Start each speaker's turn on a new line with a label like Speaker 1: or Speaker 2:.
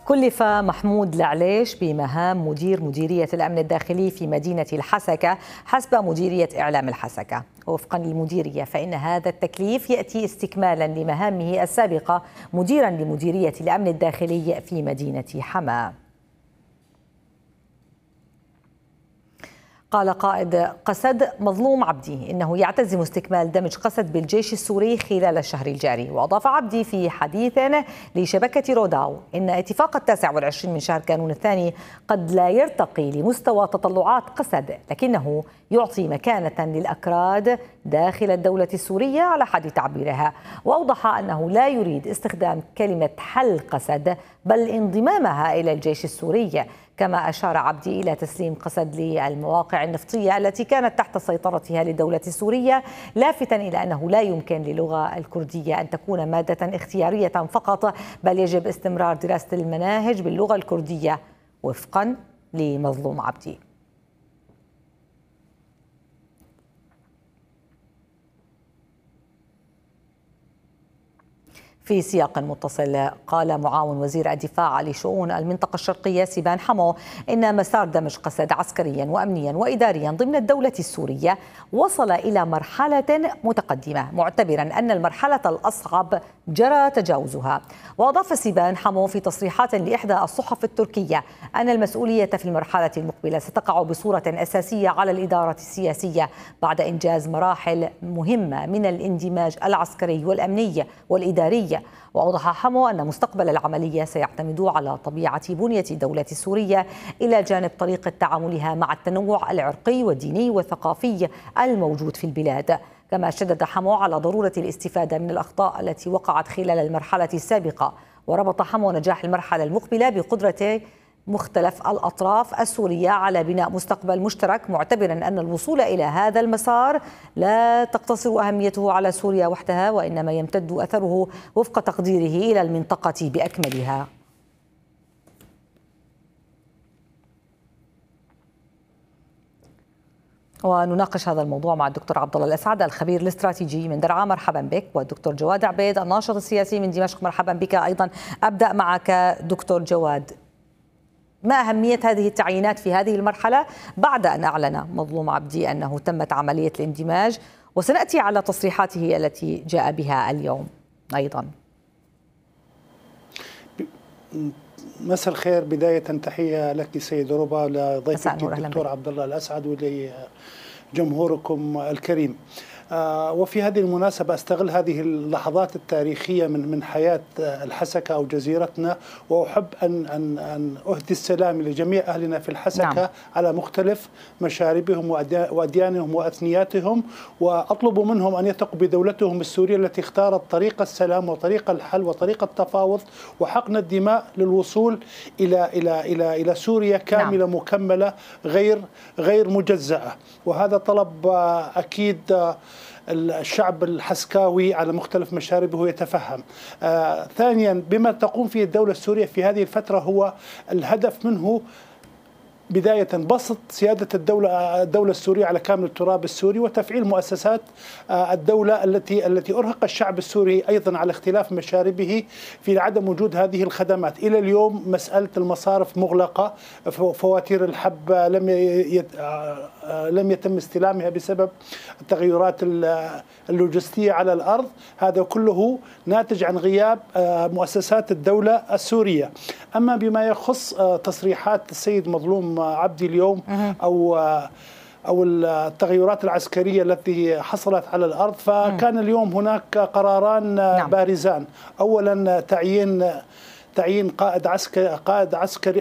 Speaker 1: كلف محمود العليش بمهام مديرية الأمن الداخلي في مدينة الحسكة حسب مديرية إعلام الحسكة. وفقا للمديرية فإن هذا التكليف يأتي استكمالا لمهامه السابقة مديرا لمديرية الأمن الداخلي في مدينة حماة. قال قائد قسد مظلوم عبدي إنه يعتزم استكمال دمج قسد بالجيش السوري خلال الشهر الجاري. وأضاف عبدي في حديث لشبكة روداو إن اتفاق 29 من شهر كانون الثاني قد لا يرتقي لمستوى تطلعات قسد، لكنه يعطي مكانة للأكراد داخل الدولة السورية على حد تعبيرها. وأوضح أنه لا يريد استخدام كلمة حل قسد بل انضمامها إلى الجيش السوري. كما أشار عبدي إلى تسليم قسد للمواقع النفطية التي كانت تحت سيطرتها للدولة السورية، لافتا إلى أنه لا يمكن للغة الكردية أن تكون مادة اختيارية فقط، بل يجب استمرار دراسة المناهج باللغة الكردية وفقا لمظلوم عبدي. في سياق متصل، قال معاون وزير الدفاع لشؤون المنطقة الشرقية سيبان حمو إن مسار دمج قسد عسكريا وأمنيا وإداريا ضمن الدولة السورية وصل إلى مرحلة متقدمة، معتبرا أن المرحلة الأصعب جرى تجاوزها. وأضاف سيبان حمو في تصريحات لإحدى الصحف التركية أن المسؤولية في المرحلة المقبلة ستقع بصورة أساسية على الإدارة السياسية بعد إنجاز مراحل مهمة من الاندماج العسكري والأمني والإداري. وأوضح حمو أن مستقبل العملية سيعتمد على طبيعة بنية الدولة السورية إلى جانب طريقة تعاملها مع التنوع العرقي والديني والثقافي الموجود في البلاد. كما شدد حمو على ضرورة الاستفادة من الأخطاء التي وقعت خلال المرحلة السابقة. وربط حمو نجاح المرحلة المقبلة بقدرة مختلف الأطراف السورية على بناء مستقبل مشترك، معتبرا أن الوصول إلى هذا المسار لا تقتصر أهميته على سوريا وحدها، وإنما يمتد أثره وفق تقديره إلى المنطقة بأكملها. ونناقش هذا الموضوع مع الدكتور عبد الله الأسعد الخبير الاستراتيجي من درعا، مرحبا بك، والدكتور جواد عبيد الناشط السياسي من دمشق، مرحبا بك أيضا. أبدأ معك دكتور جواد، ما أهمية هذه التعيينات في هذه المرحلة بعد أن أعلن مظلوم عبدي أنه تمت عملية الاندماج، وسنأتي على تصريحاته التي جاء بها اليوم أيضا.
Speaker 2: مساء الخير، بداية تحية لك سيد ربا، لضيفك الدكتور عبد الله الأسعد ولجمهوركم الكريم. وفي هذه المناسبة أستغل هذه اللحظات التاريخية من حياة الحسكة أو جزيرتنا، وأحب أن أهدي السلام لجميع أهلنا في الحسكة. نعم. على مختلف مشاربهم وأديانهم وأثنياتهم، وأطلب منهم أن يثقوا بدولتهم السورية التي اختارت طريق السلام وطريق الحل وطريق التفاوض وحقن الدماء للوصول إلى سوريا كاملة. نعم. مكملة غير مجزأة. وهذا طلب أكيد الشعب الحسكاوي على مختلف مشاربه يتفهم. ثانيا، بما تقوم فيه الدولة السورية في هذه الفترة هو الهدف منه بداية بسط سيادة الدولة السورية على كامل التراب السوري، وتفعيل مؤسسات الدولة التي أرهق الشعب السوري أيضا على اختلاف مشاربه في عدم وجود هذه الخدمات. إلى اليوم مسألة المصارف مغلقة، فواتير الحب لم يتم استلامها بسبب التغيرات اللوجستية على الأرض. هذا كله ناتج عن غياب مؤسسات الدولة السورية. أما بما يخص تصريحات السيد مظلوم عبدي اليوم أو التغيرات العسكرية التي حصلت على الأرض، فكان اليوم هناك قراران بارزان. أولا تعيين قائد عسكري